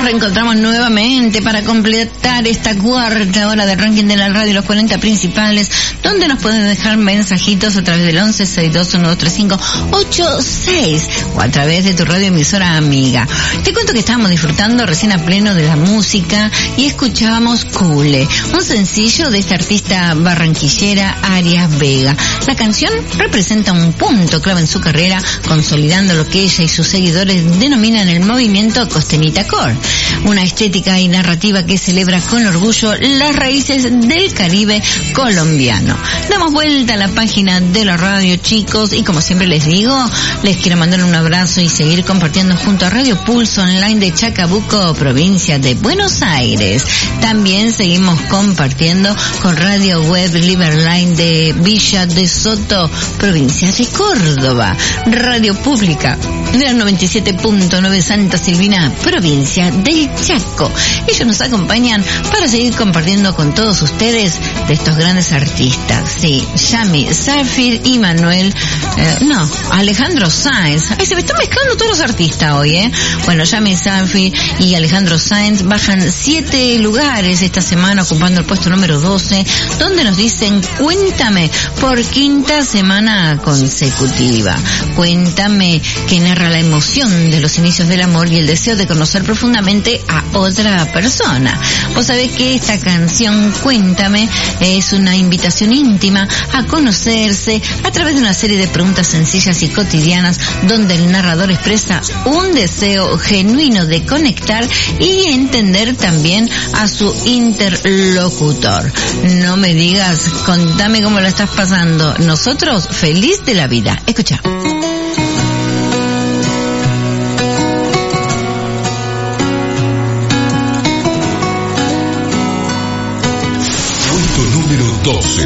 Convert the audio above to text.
reencontramos nuevamente para completar esta cuarta hora del ranking de la radio, los 40 principales, donde nos pueden dejar mensajitos a través del 1162123586 o a través de tu radio emisora amiga. Te cuento que estábamos disfrutando recién a pleno de la música y escuchábamos Cule, un sencillo de esta artista barranquillera Arias Vega. La canción representa un punto clave en su carrera, consolidando lo que ella y sus seguidores denominan el movimiento Costenita Core, una estética y narrativa que celebra con orgullo las raíces del Caribe colombiano. Damos vuelta a la página de la radio, chicos, y como siempre les digo, les quiero mandar un abrazo y seguir compartiendo junto a Radio Pulso Online de Chacabuco, provincia de Buenos Aires. También seguimos compartiendo con Radio Web Liberline de Villa de Soto, provincia de Córdoba. Radio Pública de la 97.9 Santa Silvina, provincia del Chaco. Ellos nos acompañan para seguir compartiendo con todos ustedes de estos grandes artistas. Sí, Yami Safir y Alejandro Sanz. Ay, se me están mezclando todos los artistas hoy, Bueno, Yami Safir y Alejandro Sanz bajan 7 lugares esta semana, ocupando el puesto número 12, donde nos dicen Cuéntame por quinta semana consecutiva. Cuéntame, que narra la emoción de los inicios del amor y el deseo de conocer profundamente a otra persona. Vos sabés que esta canción, Cuéntame, es una invitación íntima a conocerse a través de una serie de preguntas sencillas y cotidianas, donde el narrador expresa un deseo genuino de conectar y entender también a su interlocutor. No me digas, contame cómo lo estás pasando. Nosotros, feliz de la vida. Escucha. Puesto número 12.